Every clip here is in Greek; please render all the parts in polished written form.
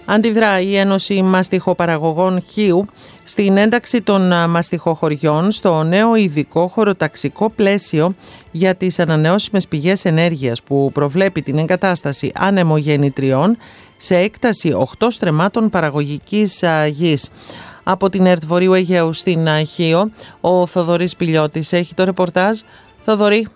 Αντιδρά η Ένωση Μαστιχοπαραγωγών Χίου στην ένταξη των μαστιχοχωριών στο νέο ειδικό χωροταξικό πλαίσιο για τις ανανεώσιμες πηγές ενέργειας που προβλέπει την εγκατάσταση ανεμογεννητριών σε έκταση 8 στρεμμάτων παραγωγικής γης. Από την ΕΡΤ Βορείου Αιγαίου στην Χίο, ο Θοδωρής Πηλιώτης έχει το ρεπορτάζ. Θοδωρή.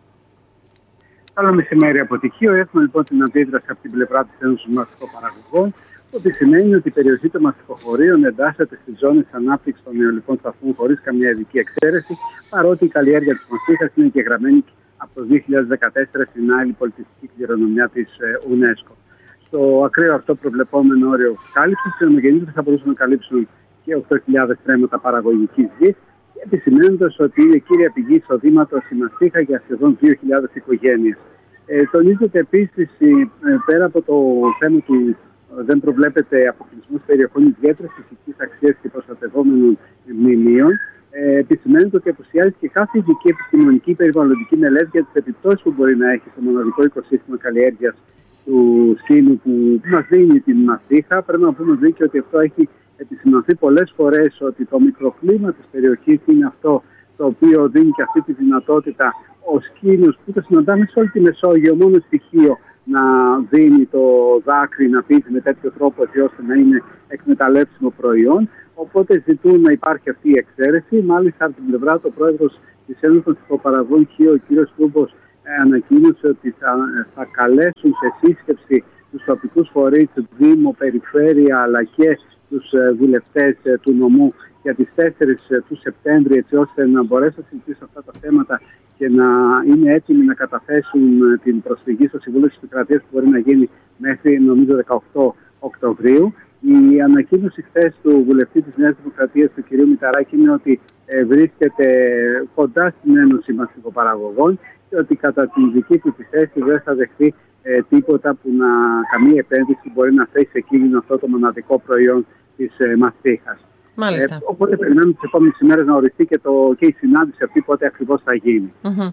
Καλό μεσημέρι από τη Χίο. Έχουμε λοιπόν την αντίδραση από την πλευρά της Ένωσης Μαστιχοπαραγωγών, ότι σημαίνει ότι η περιοχή των μαστιχοχωρίων εντάσσεται στις ζώνες ανάπτυξης των αιωλικών σταθμών χωρίς καμία ειδική εξαίρεση, παρότι η καλλιέργεια της μαστίχας είναι εγγεγραμμένη από το 2014 στην άλλη πολιτιστική κληρονομιά της UNESCO. Στο ακραίο αυτό προβλεπόμενο όριο κάλυψης, οι ανεμογεννήτριες θα μπορούσαν να καλύψουν και 8.000 στρέμματα παραγωγικής γης, επισημαίνοντας ότι είναι κύρια πηγή εισοδήματος η μαστίχα για σχεδόν 2.000 οικογένειες. Τονίζεται επίσης, πέρα από το θέμα του δεν προβλέπεται αποκλεισμός περιοχών ιδιαίτερης φυσικής αξίας και προστατευόμενων μνημείων, επισημαίνεται ότι απουσιάζει και κάθε ειδική επιστημονική περιβαλλοντική μελέτη για τις επιπτώσεις που μπορεί να έχει στο μοναδικό οικοσύστημα καλλιέργειας του σκήνου που μας δίνει την μαστίχα. Πρέπει να πούμε δίκαιο ότι αυτό έχει επισημανθεί πολλές φορές, ότι το μικροκλίμα της περιοχής είναι αυτό το οποίο δίνει και αυτή τη δυνατότητα ο σκήνος που το συναντάμε σε όλη τη Μεσόγειο, μόνο στοιχείο να δίνει το δάκρυ, να πίζει με τέτοιο τρόπο έτσι ώστε να είναι εκμεταλλεύσιμο προϊόν. Οπότε ζητούν να υπάρχει αυτή η εξαίρεση. Μάλιστα, από την πλευρά του πρόεδρος της Ένωσης Μαστιχοπαραγωγών Χίο, ο κ. Κούμπος, ανακοίνωσε ότι θα καλέσουν σε σύσκεψη τους τοπικούς φορείς, Δήμο, Περιφέρεια αλλά και τους βουλευτές του νομού για τις 4 του Σεπτέμβρη, έτσι ώστε να μπορέσουν να συζητήσουν αυτά τα θέματα και να είναι έτοιμοι να καταθέσουν την προσφυγή στο Συμβούλιο της Επικρατείας που μπορεί να γίνει μέχρι νομίζω 18 Οκτωβρίου. Η ανακοίνωση χθες του βουλευτή της Νέας Δημοκρατίας, του κ. Μηταράκη, είναι ότι βρίσκεται κοντά στην Ένωση Μαστιχοπαραγωγών και ότι κατά την δική του τη θέση δεν θα δεχθεί τίποτα που καμία επένδυση μπορεί να θέσει σε κίνδυνο αυτό το μοναδικό προϊόν της μαστίχας. Μάλιστα. Οπότε περιμένουμε τις επόμενες ημέρες να οριστεί και η συνάντηση αυτή πότε ακριβώς θα γίνει.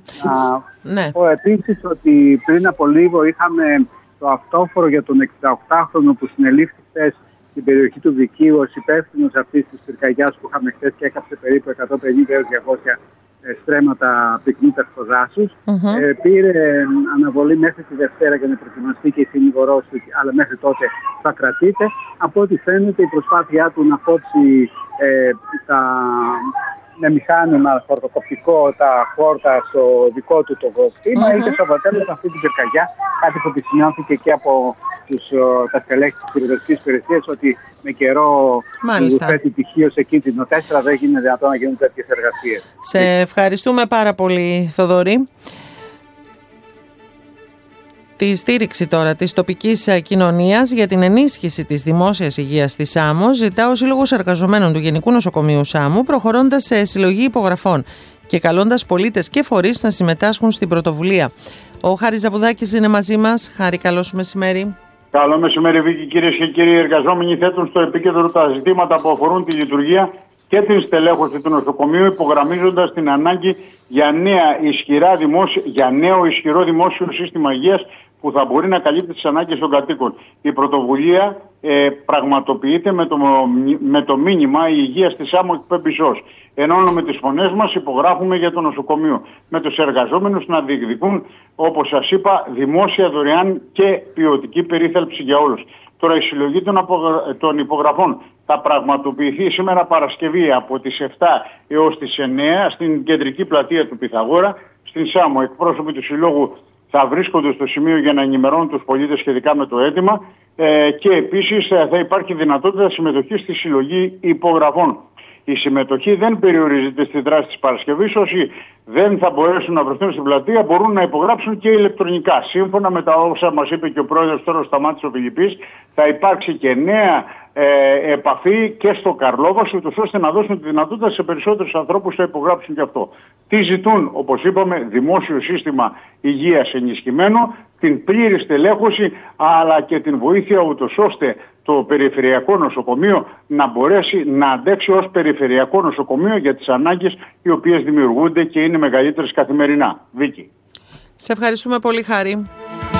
Ναι. Επίσης ότι πριν από λίγο είχαμε το αυτόφορο για τον 68χρονο που συνελήφθη χθες στην περιοχή του Βικίου ως υπεύθυνος αυτής της πυρκαγιάς που είχαμε χθες και έκαψε περίπου 150 έως 200 στρέμματα πυκνίτας στο δάσος. Πήρε αναβολή μέχρι τη Δευτέρα για να προετοιμαστεί και η συνηγορός του, αλλά μέχρι τότε θα κρατείται. Από ό,τι φαίνεται η προσπάθειά του να κόψει με μηχάνημα χορτοκοπτικό τα χόρτα στο δικό του το κτήμα είχε στο αποτέλεσμα αυτή την πυρκαγιά, κάτι που επισημάνθηκε και από τα στελέχη της πυροσβεστικής υπηρεσίας, ότι με καιρό που θέτει τυχείο σε κίνδυνο 4 δεν γίνεται δυνατόν να γίνουν τέτοιες εργασίες. Σε ευχαριστούμε πάρα πολύ, Θοδωρή. Τη στήριξη τώρα της τοπικής κοινωνίας για την ενίσχυση της δημόσιας υγείας στη Σάμο ζητά ο Σύλλογος Εργαζομένων του Γενικού Νοσοκομείου Σάμου, προχωρώντας σε συλλογή υπογραφών και καλώντας πολίτες και φορείς να συμμετάσχουν στην πρωτοβουλία. Ο Χάρης Ζαβουδάκης είναι μαζί μας. Χάρη, καλό σου μεσημέρι. Καλό μεσημέρι, Βίκη. Κυρίες και κύριοι, οι εργαζόμενοι θέτουν στο επίκεντρο τα ζητήματα που αφορούν τη λειτουργία και την στελέχωση του νοσοκομείου, υπογραμμίζοντας την ανάγκη για νέο ισχυρό δημόσιο σύστημα υγείας που θα μπορεί να καλύπτει τις ανάγκες των κατοίκων. Η πρωτοβουλία πραγματοποιείται με το μήνυμα «Η υγεία στη Σάμο εκπέμπει σως». Ενώνουμε τις φωνές μας, υπογράφουμε για το νοσοκομείο. Με τους εργαζόμενους να διεκδικούν, όπως σας είπα, δημόσια, δωρεάν και ποιοτική περίθαλψη για όλους. Τώρα η συλλογή των υπογραφών θα πραγματοποιηθεί σήμερα Παρασκευή από τις 7 έως τις 9 στην κεντρική πλατεία του Πυθαγόρα, στην Σάμο. Εκπρόσωποι του Συλλόγου θα βρίσκονται στο σημείο για να ενημερώνουν τους πολίτες σχετικά με το αίτημα και επίσης θα υπάρχει δυνατότητα συμμετοχής στη συλλογή υπογραφών. Η συμμετοχή δεν περιορίζεται στη δράση της Παρασκευής. Όσοι δεν θα μπορέσουν να βρεθούν στην πλατεία μπορούν να υπογράψουν και ηλεκτρονικά. Σύμφωνα με τα όσα μας είπε και ο πρόεδρος τώρα Σταμάτης ο Φιλιππής, θα υπάρξει και νέα επαφή και στο Καρλόβας, ούτως ώστε να δώσουν τη δυνατότητα σε περισσότερους ανθρώπους να υπογράψουν και αυτό. Τι ζητούν, όπως είπαμε, δημόσιο σύστημα υγείας ενισχυμένο, την πλήρη στελέχωση αλλά και την βοήθεια ούτως ώστε το περιφερειακό νοσοκομείο να μπορέσει να αντέξει ως περιφερειακό νοσοκομείο για τις ανάγκες οι οποίες δημιουργούνται και είναι μεγαλύτερες καθημερινά. Βίκη. Σε ευχαριστούμε πολύ, Χάρη.